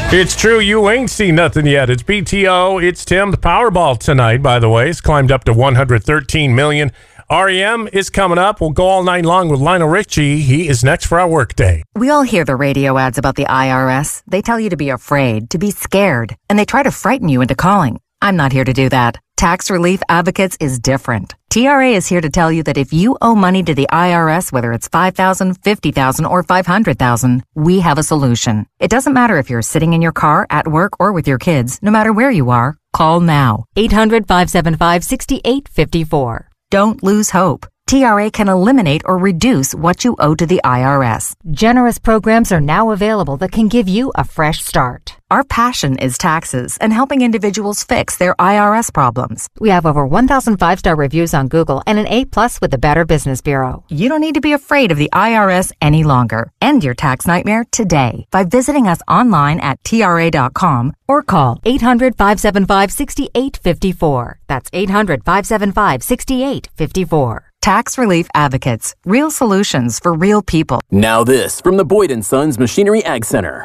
It's true, you ain't seen nothing yet. It's BTO. It's Tim. The Powerball tonight, by the way, it's climbed up to $113 million. REM is coming up. We'll go all night long with Lionel Richie. He is next for our workday. We all hear the radio ads about the IRS. They tell you to be afraid, to be scared, and they try to frighten you into calling. I'm not here to do that. Tax Relief Advocates is different. TRA is here to tell you that if you owe money to the IRS, whether it's $5,000, $50,000, or $500,000, we have a solution. It doesn't matter if you're sitting in your car, at work, or with your kids. No matter where you are, call now. 800-575-6854. Don't lose hope. TRA can eliminate or reduce what you owe to the IRS. Generous programs are now available that can give you a fresh start. Our passion is taxes and helping individuals fix their IRS problems. We have over 1,000 5-star reviews on Google and an A+ with the Better Business Bureau. You don't need to be afraid of the IRS any longer. End your tax nightmare today by visiting us online at TRA.com or call 800-575-6854. That's 800-575-6854. Tax Relief Advocates. Real solutions for real people. Now this from the Boyd & Sons Machinery Ag Center.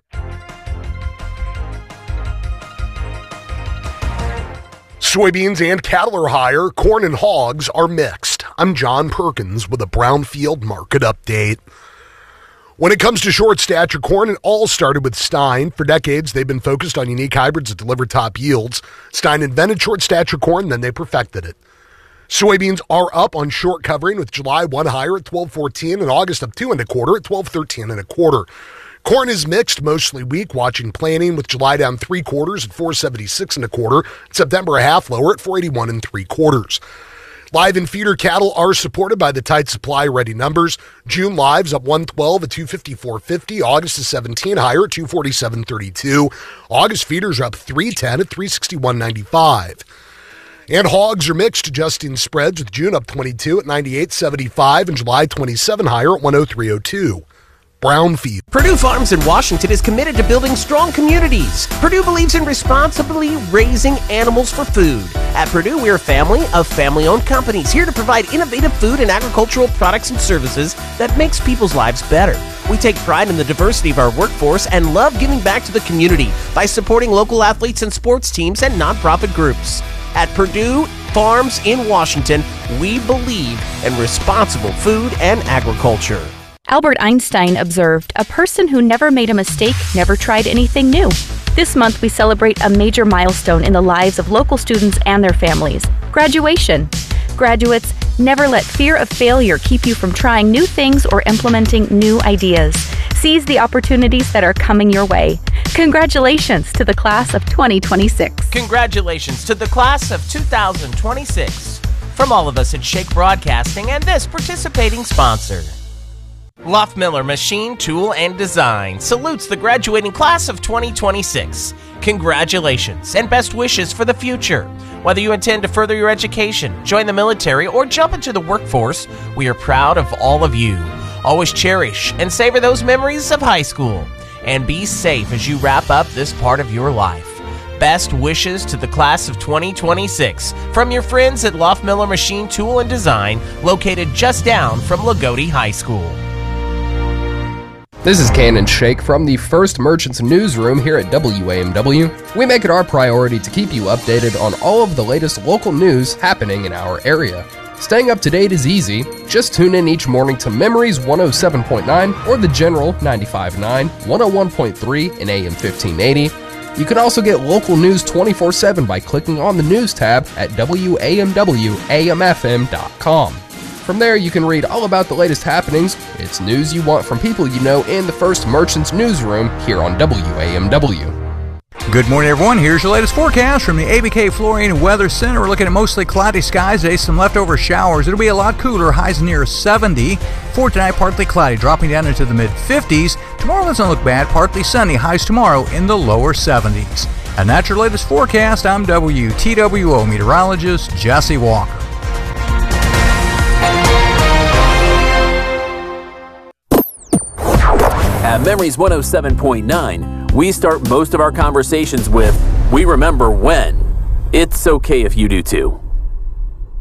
Soybeans and cattle are higher. Corn and hogs are mixed. I'm John Perkins with a Brownfield market update. When it comes to short stature corn, it all started with Stein. For decades, they've been focused on unique hybrids that deliver top yields. Stein invented short stature corn, then they perfected it. Soybeans are up on short covering, with July 1 higher at 12.14 and August up 2 1/4 at 12.13 1/4. Corn is mixed, mostly weak, watching planting, with July down 3/4 at 4.76 1/4, September a half lower at 4.81 3/4. Live and feeder cattle are supported by the tight supply ready numbers. June lives up 112 at 254.50, August is 17 higher at 247.32. August feeders are up 310 at 361.95. And hogs are mixed, adjusting spreads, with June up 22 at 98.75 and July 27 higher at 103.02. Brownfield. Purdue Farms in Washington is committed to building strong communities. Purdue believes in responsibly raising animals for food. At Purdue, we're a family of family-owned companies here to provide innovative food and agricultural products and services that makes people's lives better. We take pride in the diversity of our workforce and love giving back to the community by supporting local athletes and sports teams and nonprofit groups. At Purdue Farms in Washington, we believe in responsible food and agriculture. Albert Einstein observed, "A person who never made a mistake never tried anything new." This month, we celebrate a major milestone in the lives of local students and their families: graduation. Graduates, never let fear of failure keep you from trying new things or implementing new ideas. Seize the opportunities that are coming your way. Congratulations to the class of 2026. Congratulations to the class of 2026. From all of us at Shake Broadcasting and this participating sponsor. Loftmiller Machine, Tool, and Design salutes the graduating class of 2026. Congratulations and best wishes for the future. Whether you intend to further your education, join the military, or jump into the workforce, we are proud of all of you. Always cherish and savor those memories of high school. And be safe as you wrap up this part of your life. Best wishes to the class of 2026 from your friends at Loftmiller Machine, Tool, and Design, located just down from Lagodi High School. This is Cannon Shake from the First Merchants Newsroom here at WAMW. We make it our priority to keep you updated on all of the latest local news happening in our area. Staying up to date is easy. Just tune in each morning to Memories 107.9 or the General 95.9, 101.3 and AM 1580. You can also get local news 24/7 by clicking on the News tab at WAMWAMFM.com. From there, you can read all about the latest happenings. It's news you want from people you know in the First Merchants Newsroom here on WAMW. Good morning, everyone. Here's your latest forecast from the ABK Flooring Weather Center. We're looking at mostly cloudy skies today, some leftover showers. It'll be a lot cooler, highs near 70. For tonight, partly cloudy, dropping down into the mid-50s. Tomorrow doesn't look bad, partly sunny, highs tomorrow in the lower 70s. And that's your latest forecast. I'm WTWO meteorologist Jesse Walker. At Memories 107.9, we start most of our conversations with, "We remember when." It's okay if you do too.